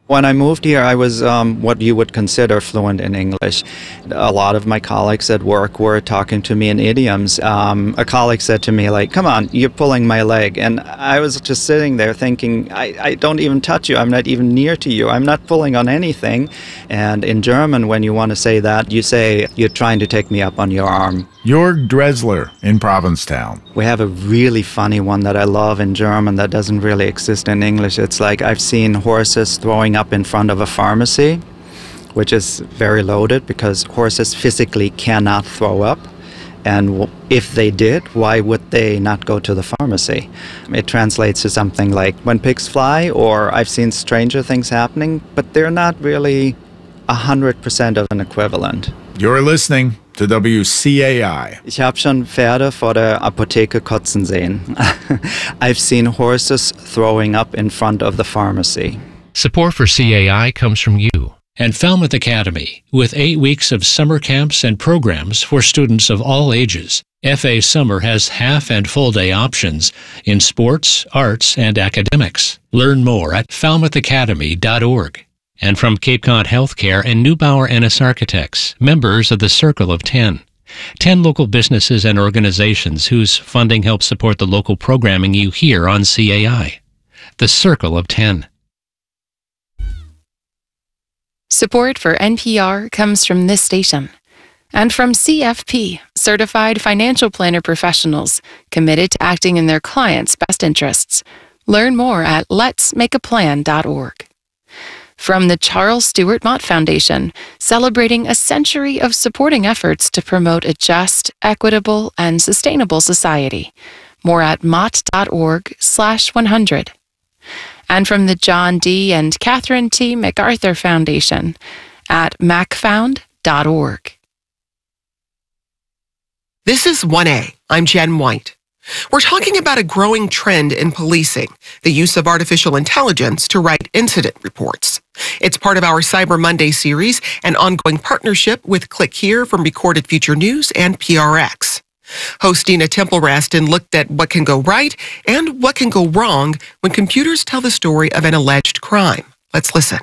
When I moved here, I was what you would consider fluent in English. A lot of my colleagues at work were talking to me in idioms. A colleague said to me, like, come on, you're pulling my leg. And I was just sitting there thinking, I don't even touch you. I'm not even near to you. I'm not pulling on anything. And in German, when you want to say that, you say, you're trying to take me up on your arm. Jörg Dressler in Provincetown. We have a really funny one that I love in German that doesn't really exist in English. It's like I've seen horses throwing up in front of a pharmacy, which is very loaded because horses physically cannot throw up. And if they did, why would they not go to the pharmacy? It translates to something like when pigs fly, or I've seen stranger things happening, but they're not really 100% of an equivalent. You're listening to WCAI. Ich habe schon Pferde vor der Apotheke kotzen sehen. I've seen horses throwing up in front of the pharmacy. Support for CAI comes from you and Falmouth Academy, with 8 weeks of summer camps and programs for students of all ages. FA Summer has half and full day options in sports, arts, and academics. Learn more at falmouthacademy.org. And from Cape Cod Healthcare and Neubauer Ennis Architects, members of the Circle of 10. 10 local businesses and organizations whose funding helps support the local programming you hear on CAI. The Circle of 10. Support for NPR comes from this station and from CFP, Certified Financial Planner Professionals, committed to acting in their clients' best interests. Learn more at letsmakeaplan.org. From the Charles Stewart Mott Foundation, celebrating a century of supporting efforts to promote a just, equitable, and sustainable society. More at mott.org/100. And from the John D. and Catherine T. MacArthur Foundation at macfound.org. This is 1A. I'm Jen White. We're talking about a growing trend in policing, the use of artificial intelligence to write incident reports. It's part of our Cyber Monday series, an ongoing partnership with Click Here from Recorded Future News and PRX. Host Dina Temple-Raston looked at what can go right and what can go wrong when computers tell the story of an alleged crime. Let's listen.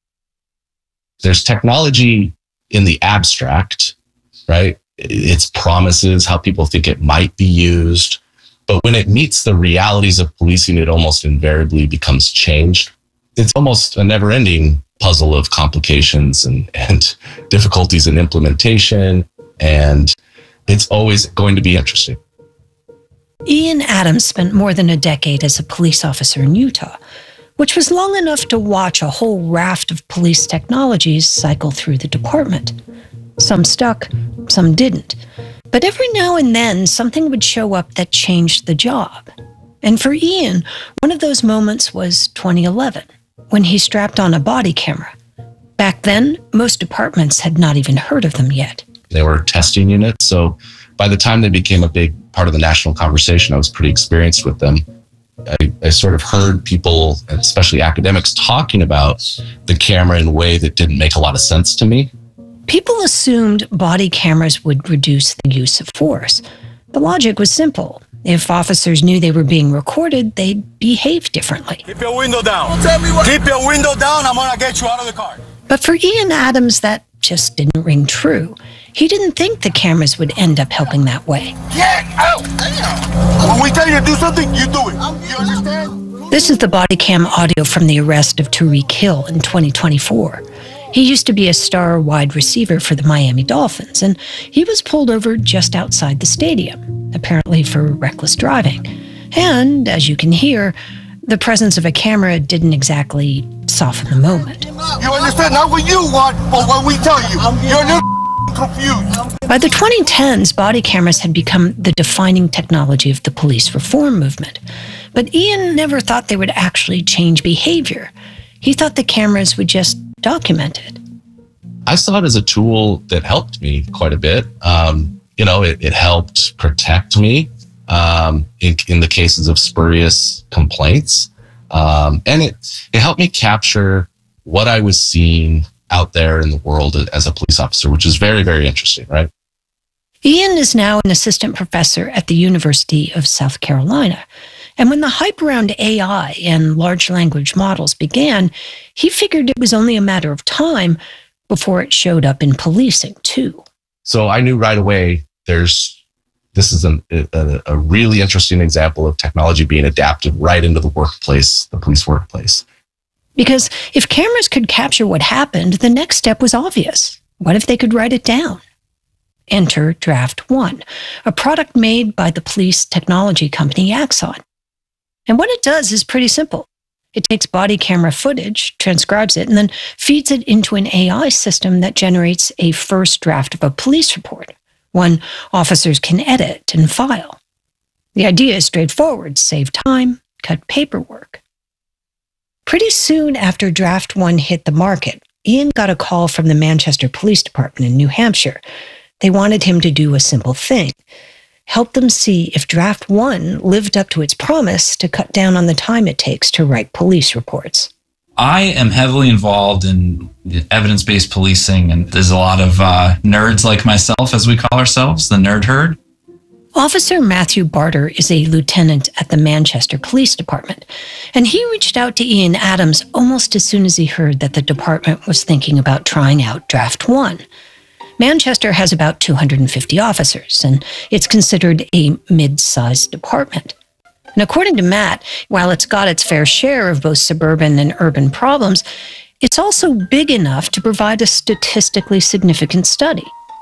There's technology in the abstract, right? It's promises, how people think it might be used. But when it meets the realities of policing, it almost invariably becomes changed. It's almost a never-ending puzzle of complications and difficulties in implementation, and it's always going to be interesting. Ian Adams spent more than a decade as a police officer in Utah, which was long enough to watch a whole raft of police technologies cycle through the department. Some stuck, some didn't. But every now and then, something would show up that changed the job. And for Ian, one of those moments was 2011, when he strapped on a body camera. Back then, most departments had not even heard of them yet. They were testing units, so by the time they became a big part of the national conversation, I was pretty experienced with them. I sort of heard people, especially academics, talking about the camera in a way that didn't make a lot of sense to me. People assumed body cameras would reduce the use of force. The logic was simple. If officers knew they were being recorded, they'd behave differently. Keep your window down. Keep your window down. I'm going to get you out of the car. But for Ian Adams, that just didn't ring true. He didn't think the cameras would end up helping that way. Get out! When we tell you to do something, you do it. You understand? This is the body cam audio from the arrest of Tariq Hill in 2024. He used to be a star wide receiver for the Miami Dolphins, and he was pulled over just outside the stadium, apparently for reckless driving. And, as you can hear, the presence of a camera didn't exactly soften the moment. You understand? Not what you want, but what we tell you. You're confused. By the 2010s, body cameras had become the defining technology of the police reform movement. But Ian never thought they would actually change behavior. He thought the cameras would just document it. I saw it as a tool that helped me quite a bit. It helped protect me in the cases of spurious complaints. And it helped me capture what I was seeing out there in the world as a police officer, which is very, very interesting, right? Ian is now an assistant professor at the University of South Carolina. And when the hype around AI and large language models began, he figured it was only a matter of time before it showed up in policing too. So I knew right away this is a really interesting example of technology being adapted right into the workplace, the police workplace. Because if cameras could capture what happened, the next step was obvious. What if they could write it down? Enter Draft One, a product made by the police technology company Axon. And what it does is pretty simple. It takes body camera footage, transcribes it, and then feeds it into an AI system that generates a first draft of a police report, one officers can edit and file. The idea is straightforward: save time, cut paperwork. Pretty soon after Draft One hit the market, Ian got a call from the Manchester Police Department in New Hampshire. They wanted him to do a simple thing: help them see if Draft One lived up to its promise to cut down on the time it takes to write police reports. I am heavily involved in evidence-based policing, and there's a lot of nerds like myself, as we call ourselves, the nerd herd. Officer Matthew Barter is a lieutenant at the Manchester Police Department, and he reached out to Ian Adams almost as soon as he heard that the department was thinking about trying out Draft One. Manchester has about 250 officers, and it's considered a mid-sized department. And according to Matt, while it's got its fair share of both suburban and urban problems, it's also big enough to provide a statistically significant study.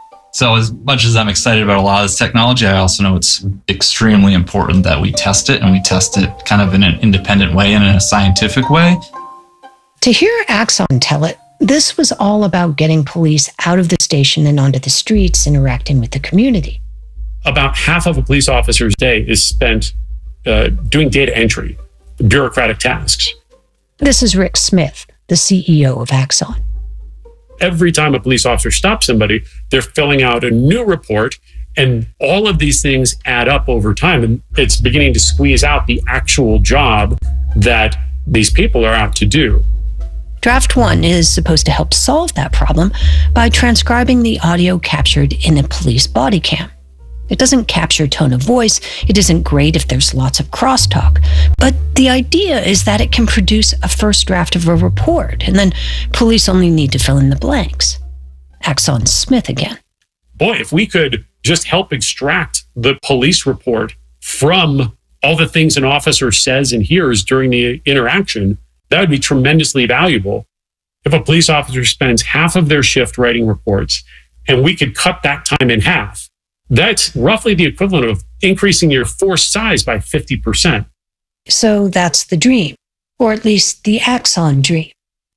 So as much as I'm excited about a lot of this technology, I also know it's extremely important that we test it, and we test it kind of in an independent way and in a scientific way. To hear Axon tell it, this was all about getting police out of the station and onto the streets, interacting with the community. About half of a police officer's day is spent doing data entry, bureaucratic tasks. This is Rick Smith, the CEO of Axon. Every time a police officer stops somebody, they're filling out a new report, and all of these things add up over time, and it's beginning to squeeze out the actual job that these people are out to do. Draft One is supposed to help solve that problem by transcribing the audio captured in a police body cam. It doesn't capture tone of voice. It isn't great if there's lots of crosstalk. But the idea is that it can produce a first draft of a report, and then police only need to fill in the blanks. Axon Smith again. Boy, if we could just help extract the police report from all the things an officer says and hears during the interaction, that would be tremendously valuable. If a police officer spends half of their shift writing reports, and we could cut that time in half, that's roughly the equivalent of increasing your force size by 50%. So that's the dream, or at least the Axon dream.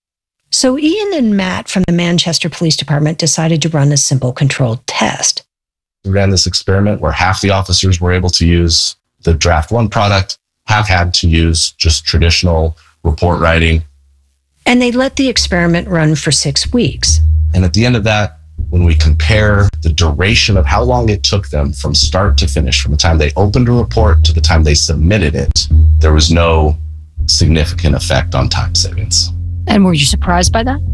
So Ian and Matt from the Manchester Police Department decided to run a simple controlled test. We ran this experiment where half the officers were able to use the Draft One product, half had to use just traditional report writing. And they let the experiment run for 6 weeks. And at the end of that, when we compare the duration of how long it took them from start to finish, from the time they opened a report to the time they submitted it, there was no significant effect on time savings. And were you surprised by that?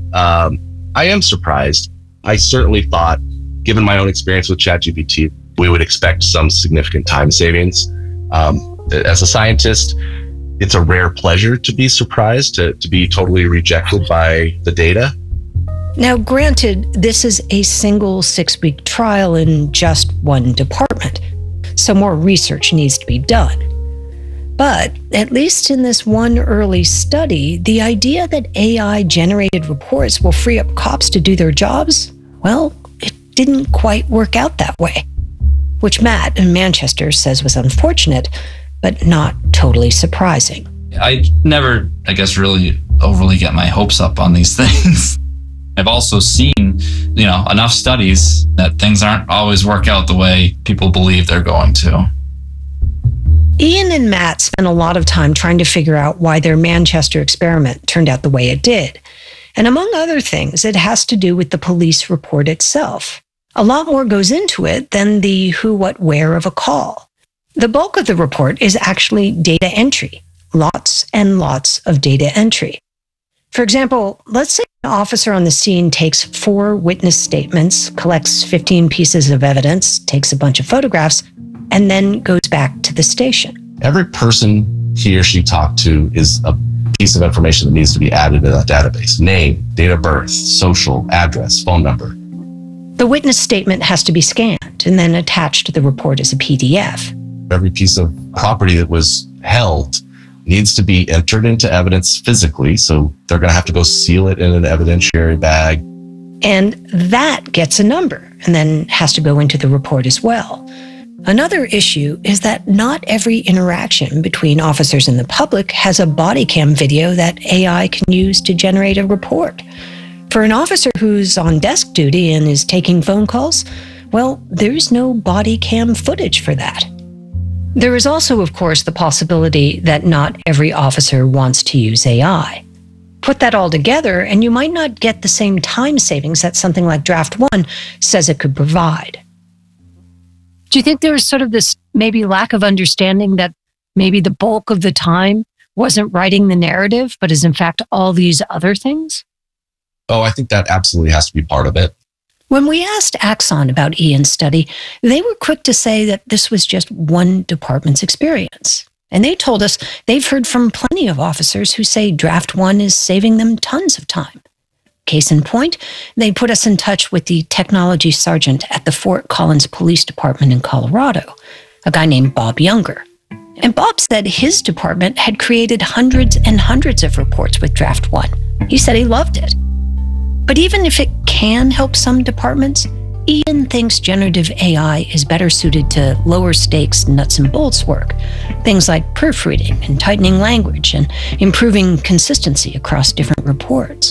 I am surprised. I certainly thought, given my own experience with ChatGPT, we would expect some significant time savings. As a scientist, it's a rare pleasure to be surprised, to be totally rejected by the data. Now, granted, this is a single 6-week trial in just one department, so more research needs to be done. But at least in this one early study, the idea that AI-generated reports will free up cops to do their jobs, well, it didn't quite work out that way, which Matt in Manchester says was unfortunate, but not totally surprising. I never, really overly get my hopes up on these things. I've also seen, enough studies that things aren't always work out the way people believe they're going to. Ian and Matt spent a lot of time trying to figure out why their Manchester experiment turned out the way it did. And among other things, it has to do with the police report itself. A lot more goes into it than the who, what, where of a call. The bulk of the report is actually data entry, lots and lots of data entry. For example, let's say an officer on the scene takes 4 witness statements, collects 15 pieces of evidence, takes a bunch of photographs, and then goes back to the station. Every person he or she talked to is a piece of information that needs to be added to that database. Name, date of birth, social, address, phone number. The witness statement has to be scanned and then attached to the report as a PDF. Every piece of property that was held needs to be entered into evidence physically, so they're going to have to go seal it in an evidentiary bag. And that gets a number and then has to go into the report as well. Another issue is that not every interaction between officers and the public has a body cam video that AI can use to generate a report. For an officer who's on desk duty and is taking phone calls, well, there's no body cam footage for that. There is also, of course, the possibility that not every officer wants to use AI. Put that all together, and you might not get the same time savings that something like Draft One says it could provide. Do you think there was sort of this maybe lack of understanding that maybe the bulk of the time wasn't writing the narrative, but is in fact all these other things? Oh, I think that absolutely has to be part of it. When we asked Axon about Ian's study, they were quick to say that this was just one department's experience. And they told us they've heard from plenty of officers who say Draft One is saving them tons of time. Case in point, they put us in touch with the technology sergeant at the Fort Collins Police Department in Colorado, a guy named Bob Younger. And Bob said his department had created hundreds and hundreds of reports with Draft One. He said he loved it. But even if it can help some departments, Ian thinks generative AI is better suited to lower stakes nuts and bolts work, things like proofreading and tightening language and improving consistency across different reports.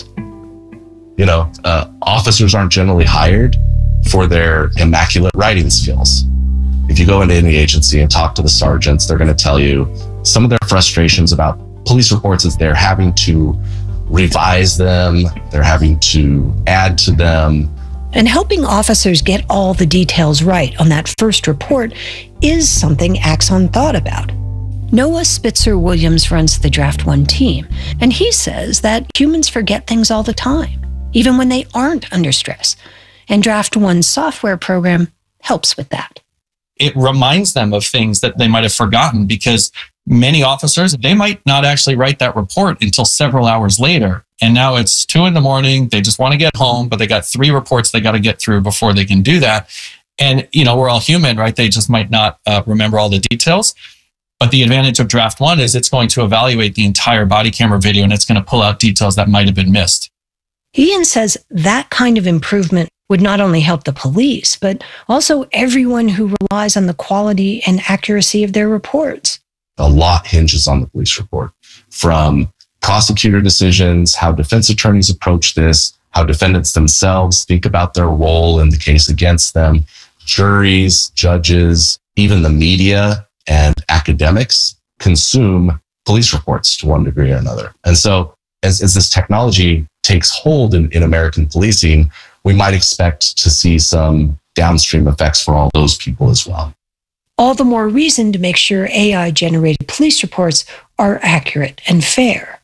You know, officers aren't generally hired for their immaculate writing skills. If you go into any agency and talk to the sergeants, they're going to tell you some of their frustrations about police reports is they're having to revise them, they're having to add to them. And helping officers get all the details right on that first report is something Axon thought about. Noah Spitzer Williams runs the Draft One team, and he says that humans forget things all the time, even when they aren't under stress. And Draft One's software program helps with that. It reminds them of things that they might have forgotten, because many officers, they might not actually write that report until several hours later. And now it's 2 a.m. They just want to get home, but they got 3 reports they got to get through before they can do that. And, you know, we're all human, right? They just might not remember all the details. But the advantage of Draft One is it's going to evaluate the entire body camera video, and it's going to pull out details that might have been missed. Ian says that kind of improvement would not only help the police, but also everyone who relies on the quality and accuracy of their reports. A lot hinges on the police report, from prosecutor decisions, how defense attorneys approach this, how defendants themselves think about their role in the case against them, juries, judges, even the media and academics consume police reports to one degree or another. And so as this technology takes hold in American policing, we might expect to see some downstream effects for all those people as well. All the more reason to make sure AI-generated police reports are accurate and fair.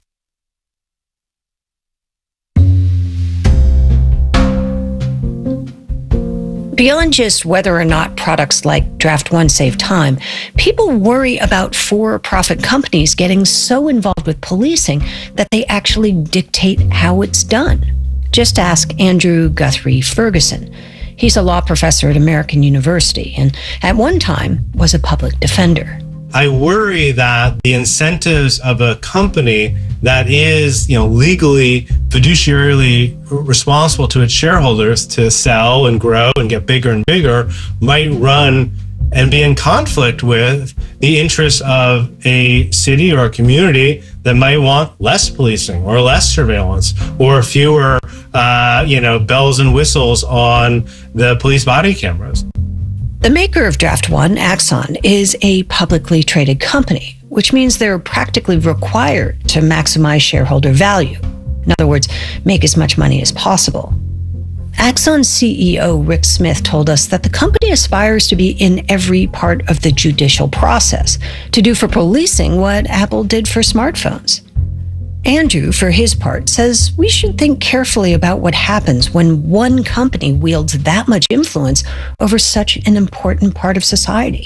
Beyond just whether or not products like Draft One save time, people worry about for-profit companies getting so involved with policing that they actually dictate how it's done. Just ask Andrew Guthrie Ferguson. He's a law professor at American University and at one time was a public defender. I worry that the incentives of a company that is, legally, fiduciarily responsible to its shareholders to sell and grow and get bigger and bigger might run and be in conflict with the interests of a city or a community that might want less policing or less surveillance or fewer, bells and whistles on the police body cameras. The maker of Draft One, Axon, is a publicly traded company, which means they're practically required to maximize shareholder value. In other words, make as much money as possible. Axon's CEO, Rick Smith, told us that the company aspires to be in every part of the judicial process, to do for policing what Apple did for smartphones. Andrew, for his part, says we should think carefully about what happens when one company wields that much influence over such an important part of society.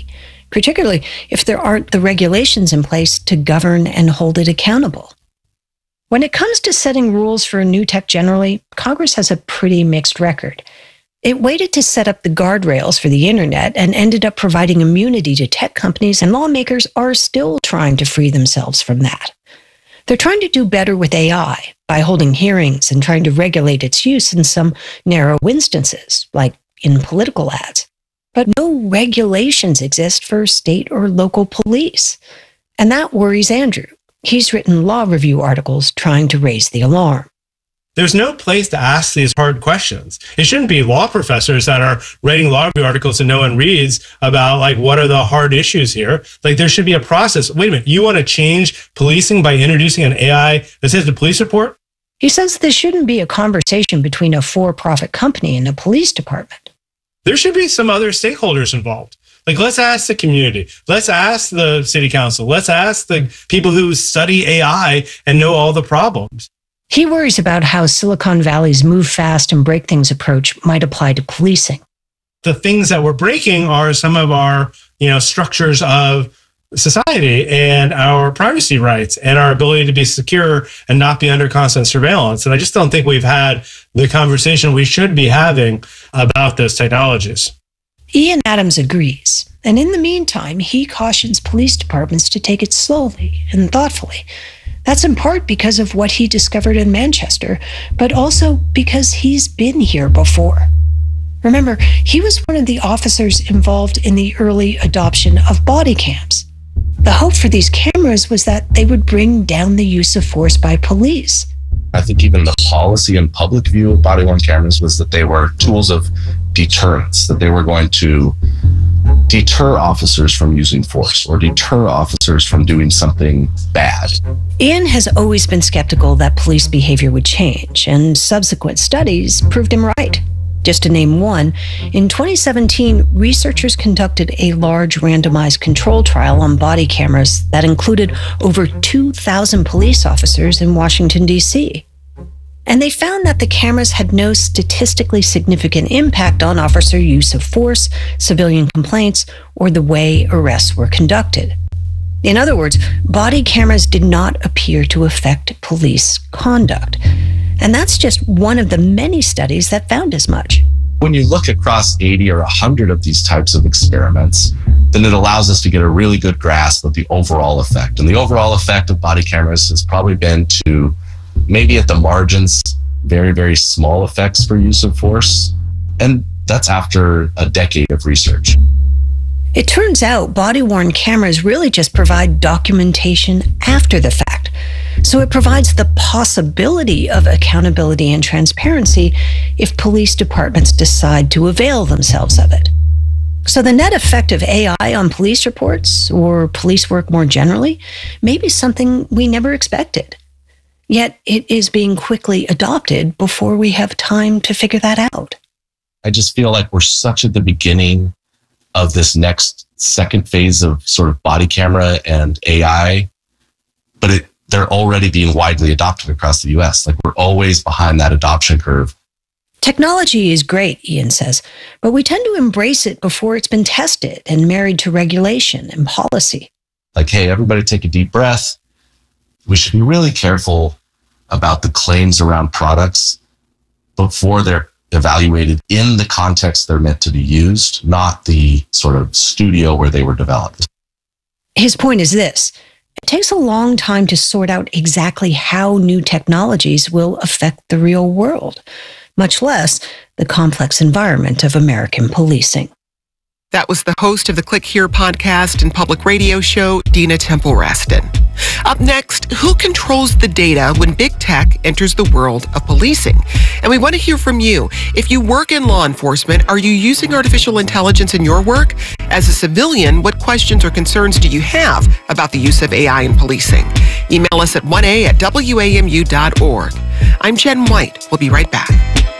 particularly if there aren't the regulations in place to govern and hold it accountable. When it comes to setting rules for new tech generally, Congress has a pretty mixed record. It waited to set up the guardrails for the internet and ended up providing immunity to tech companies, and lawmakers are still trying to free themselves from that. They're trying to do better with AI by holding hearings and trying to regulate its use in some narrow instances, like in political ads. But no regulations exist for state or local police. And that worries Andrew. He's written law review articles trying to raise the alarm. There's no place to ask these hard questions. It shouldn't be law professors that are writing law review articles and no one reads about, like, what are the hard issues here? Like, there should be a process. Wait a minute, you want to change policing by introducing an AI-assisted police report? He says this shouldn't be a conversation between a for-profit company and a police department. There should be some other stakeholders involved. Like, let's ask the community. Let's ask the city council. Let's ask the people who study AI and know all the problems. He worries about how Silicon Valley's move fast and break things approach might apply to policing. The things that we're breaking are some of our, structures of society and our privacy rights and our ability to be secure and not be under constant surveillance. And I just don't think we've had the conversation we should be having about those technologies. Ian Adams agrees. And in the meantime, he cautions police departments to take it slowly and thoughtfully. That's in part because of what he discovered in Manchester, but also because he's been here before. Remember, he was one of the officers involved in the early adoption of body cams. The hope for these cameras was that they would bring down the use of force by police. I think even the policy and public view of body-worn cameras was that they were tools of deterrence, that they were going to deter officers from using force or deter officers from doing something bad. Ian has always been skeptical that police behavior would change, and subsequent studies proved him right. Just to name one, in 2017, researchers conducted a large randomized control trial on body cameras that included over 2,000 police officers in Washington, D.C. And they found that the cameras had no statistically significant impact on officer use of force, civilian complaints, or the way arrests were conducted. In other words, body cameras did not appear to affect police conduct. And that's just one of the many studies that found as much. When you look across 80 or 100 of these types of experiments, then it allows us to get a really good grasp of the overall effect. And the overall effect of body cameras has probably been to, maybe at the margins, very, very small effects for use of force. And that's after a decade of research. It turns out body-worn cameras really just provide documentation after the fact. So it provides the possibility of accountability and transparency if police departments decide to avail themselves of it. So the net effect of AI on police reports, or police work more generally, may be something we never expected. Yet it is being quickly adopted before we have time to figure that out. I just feel like we're such at the beginning of this next second phase of sort of body camera and AI, but they're already being widely adopted across the US. Like, we're always behind that adoption curve. Technology is great, Ian says, but we tend to embrace it before it's been tested and married to regulation and policy. Like, hey, everybody take a deep breath. We should be really careful about the claims around products before they're evaluated in the context they're meant to be used, not the sort of studio where they were developed. His point is this: it takes a long time to sort out exactly how new technologies will affect the real world, much less the complex environment of American policing. That was the host of the Click Here podcast and public radio show, Dina Temple-Raston. Up next, who controls the data when big tech enters the world of policing? And we want to hear from you. If you work in law enforcement, are you using artificial intelligence in your work? As a civilian, what questions or concerns do you have about the use of AI in policing? Email us at 1a@wamu.org. I'm Jen White. We'll be right back.